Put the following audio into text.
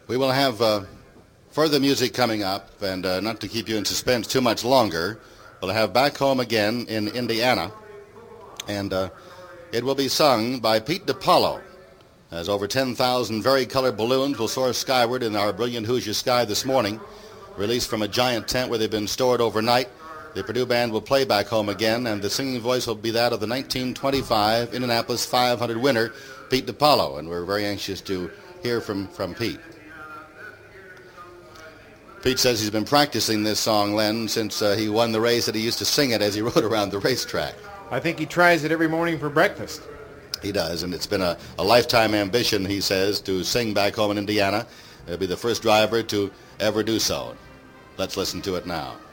We will have further music coming up, and not to keep you in suspense too much longer, we'll have Back Home Again in Indiana, and it will be sung by Pete DiPaolo, as over 10,000 vari-colored balloons will soar skyward in our brilliant Hoosier sky this morning, released from a giant tent where they've been stored overnight. The Purdue Band will play Back Home Again, and the singing voice will be that of the 1925 Indianapolis 500 winner, Pete DiPaolo, and we're very anxious to hear from Pete. Pete says he's been practicing this song, Len, since he won the race, that he used to sing it as he rode around the racetrack. I think he tries it every morning for breakfast. He does, and it's been a lifetime ambition, he says, to sing Back Home in Indiana. He'll be the first driver to ever do so. Let's listen to it now.